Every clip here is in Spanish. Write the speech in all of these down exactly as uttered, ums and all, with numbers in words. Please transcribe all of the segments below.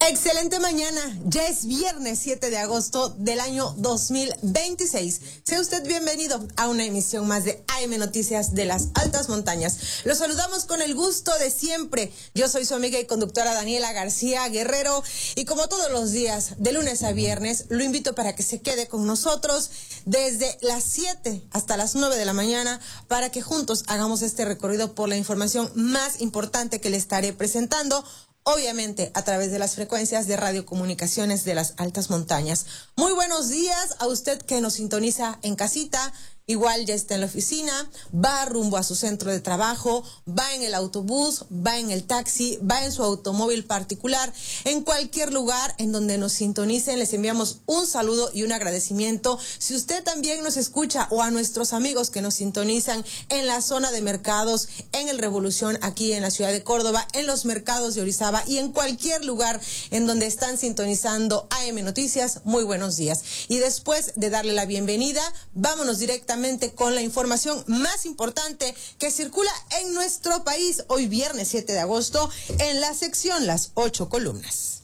Excelente mañana, ya es viernes siete de agosto del año dos mil veintiséis. Sea usted bienvenido a una emisión más de A M Noticias de las Altas Montañas. Los saludamos con el gusto de siempre. Yo soy su amiga y conductora Daniela García Guerrero y como todos los días, de lunes a viernes, lo invito para que se quede con nosotros desde las siete hasta las nueve de la mañana para que juntos hagamos este recorrido por la información más importante que le estaré presentando, obviamente a través de las frecuencias de radiocomunicaciones de las Altas Montañas. Muy buenos días a usted que nos sintoniza en casita, igual ya está en la oficina, va rumbo a su centro de trabajo, va en el autobús, va en el taxi, va en su automóvil particular, en cualquier lugar en donde nos sintonicen, les enviamos un saludo y un agradecimiento. Si usted también nos escucha o a nuestros amigos que nos sintonizan en la zona de mercados, en el Revolución, aquí en la ciudad de Córdoba, en los mercados de Orizaba y en cualquier lugar en donde están sintonizando A M Noticias, muy buenos días. Y después de darle la bienvenida, vámonos directamente con la información más importante que circula en nuestro país hoy viernes siete de agosto en la sección Las Ocho Columnas.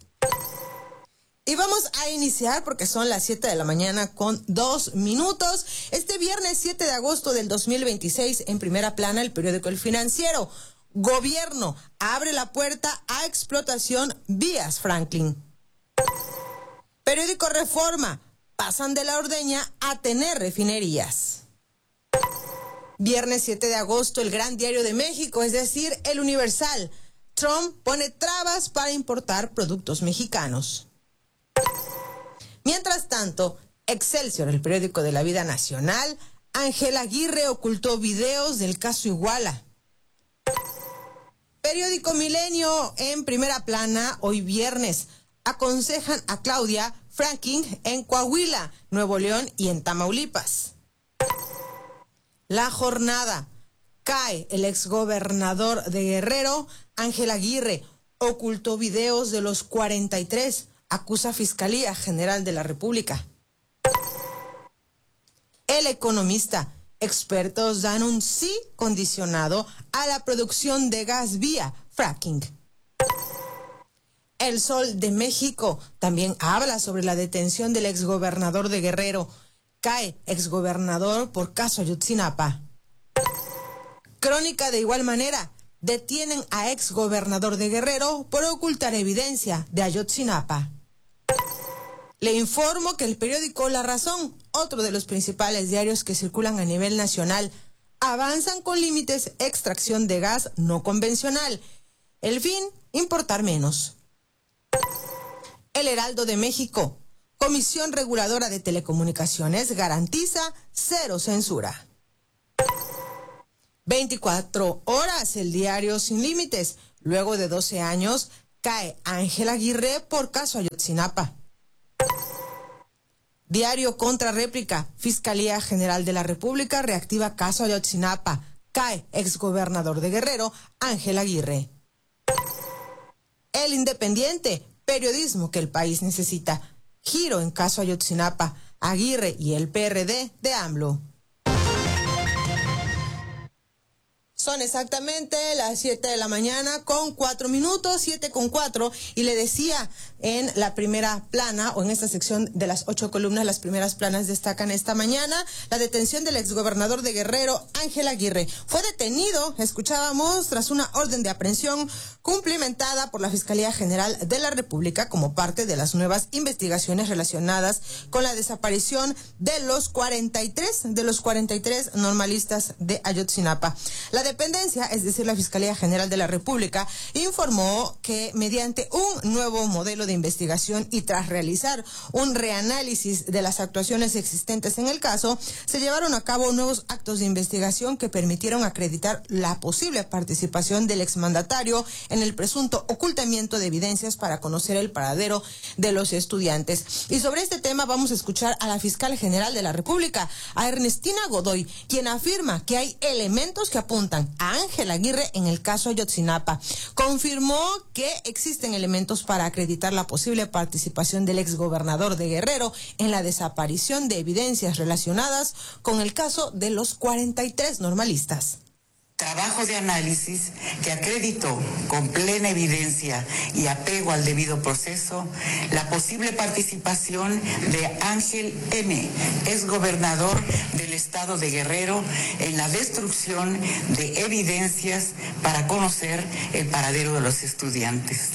Y vamos a iniciar porque son las siete de la mañana con dos minutos. Este viernes siete de agosto del dos mil veintiséis, en primera plana, el periódico El Financiero. Gobierno abre la puerta a explotación Vías Franklin. Periódico Reforma. Pasan de la ordeña a tener refinerías. Viernes siete de agosto, el Gran Diario de México, es decir, El Universal. Trump pone trabas para importar productos mexicanos. Mientras tanto, Excelsior, el periódico de la vida nacional, Ángela Aguirre ocultó videos del caso Iguala. Periódico Milenio, en primera plana, hoy viernes, aconsejan a Claudia fracking en Coahuila, Nuevo León y en Tamaulipas. La Jornada. Cae el exgobernador de Guerrero, Ángel Aguirre. Ocultó videos de los cuarenta y tres. Acusa Fiscalía General de la República. El Economista. Expertos dan un sí condicionado a la producción de gas vía fracking. El Sol de México también habla sobre la detención del exgobernador de Guerrero. Cae exgobernador por caso Ayotzinapa. Crónica de igual manera. Detienen a exgobernador de Guerrero por ocultar evidencia de Ayotzinapa. Le informo que el periódico La Razón, otro de los principales diarios que circulan a nivel nacional, avanzan con límites extracción de gas no convencional. El fin, importar menos. El Heraldo de México. Comisión Reguladora de Telecomunicaciones garantiza cero censura. veinticuatro horas, el diario Sin Límites. Luego de doce años, cae Ángel Aguirre por caso Ayotzinapa. Diario Contrarréplica. Fiscalía General de la República reactiva caso Ayotzinapa. Cae exgobernador de Guerrero, Ángel Aguirre. El Independiente. Periodismo que el país necesita. Giro en caso Ayotzinapa. Aguirre y el P R D de AMLO. Son exactamente las siete de la mañana con cuatro minutos, siete con cuatro, y le decía en la primera plana, o en esta sección de las ocho columnas, las primeras planas destacan esta mañana la detención del exgobernador de Guerrero, Ángel Aguirre. Fue detenido, escuchábamos, tras una orden de aprehensión cumplimentada por la Fiscalía General de la República como parte de las nuevas investigaciones relacionadas con la desaparición de los cuarenta y tres, de los cuarenta y tres normalistas de Ayotzinapa. La dependencia, es decir, la Fiscalía General de la República, informó que mediante un nuevo modelo de investigación y tras realizar un reanálisis de las actuaciones existentes en el caso, se llevaron a cabo nuevos actos de investigación que permitieron acreditar la posible participación del exmandatario en el presunto ocultamiento de evidencias para conocer el paradero de los estudiantes. Y sobre este tema vamos a escuchar a la Fiscal General de la República, a Ernestina Godoy, quien afirma que hay elementos que apuntan a Ángel Aguirre en el caso Ayotzinapa. Confirmó que existen elementos para acreditar la posible participación del exgobernador de Guerrero en la desaparición de evidencias relacionadas con el caso de los cuarenta y tres normalistas. Trabajo de análisis que acreditó con plena evidencia y apego al debido proceso la posible participación de Ángel M., exgobernador del estado de Guerrero, en la destrucción de evidencias para conocer el paradero de los estudiantes.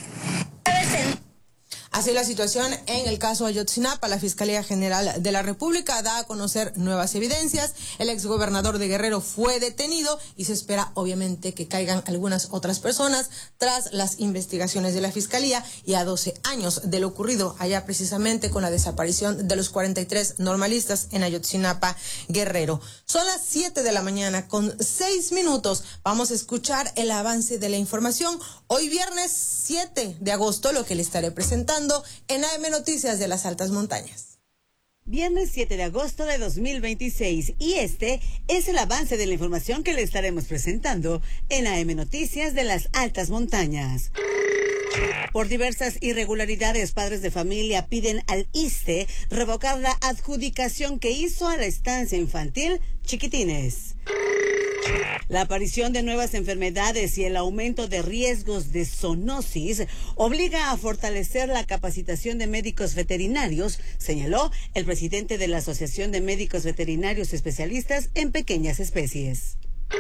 Así la situación en el caso Ayotzinapa. La Fiscalía General de la República da a conocer nuevas evidencias. El exgobernador de Guerrero fue detenido y se espera obviamente que caigan algunas otras personas tras las investigaciones de la Fiscalía, y a doce años de lo ocurrido allá precisamente con la desaparición de los cuarenta y tres normalistas en Ayotzinapa, Guerrero. Son las siete de la mañana con seis minutos. Vamos a escuchar el avance de la información. Hoy viernes siete de agosto, lo que le estaré presentando en A M Noticias de las Altas Montañas. Viernes siete de agosto de dos mil veintiséis, y este es el avance de la información que le estaremos presentando en A M Noticias de las Altas Montañas. Por diversas irregularidades, padres de familia piden al I S S S S T E revocar la adjudicación que hizo a la estancia infantil Chiquitines. La aparición de nuevas enfermedades y el aumento de riesgos de zoonosis obliga a fortalecer la capacitación de médicos veterinarios, señaló el presidente de la Asociación de Médicos Veterinarios Especialistas en Pequeñas Especies.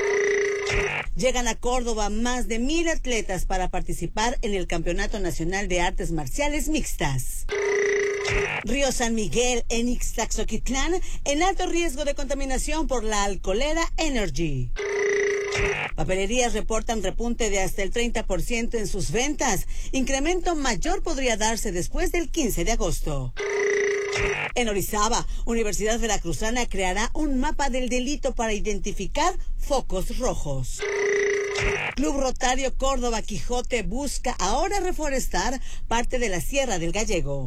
Llegan a Córdoba más de mil atletas para participar en el Campeonato Nacional de Artes Marciales Mixtas. Río San Miguel en Ixtaxoquitlán en alto riesgo de contaminación por la alcoholera Energy. Papelerías reportan repunte de hasta el treinta por ciento en sus ventas. Incremento mayor podría darse después del quince de agosto. En Orizaba, Universidad Veracruzana creará un mapa del delito para identificar focos rojos. Club Rotario Córdoba Quijote busca ahora reforestar parte de la Sierra del Gallego.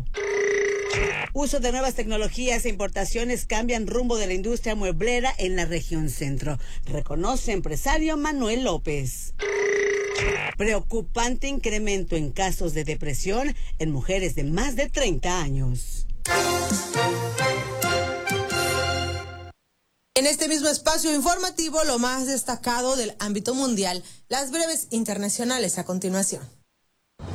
Uso de nuevas tecnologías e importaciones cambian rumbo de la industria mueblera en la región centro, reconoce empresario Manuel López. Preocupante incremento en casos de depresión en mujeres de más de treinta años. En este mismo espacio informativo, lo más destacado del ámbito mundial, las breves internacionales a continuación.